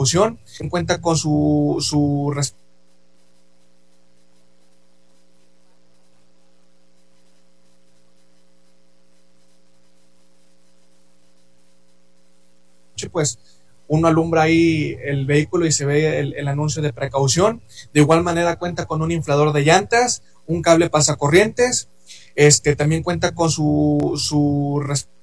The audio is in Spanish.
precaución, cuenta con su pues uno alumbra ahí el vehículo y se ve el anuncio de precaución. De igual manera cuenta con un inflador de llantas, un cable pasacorrientes, también cuenta con su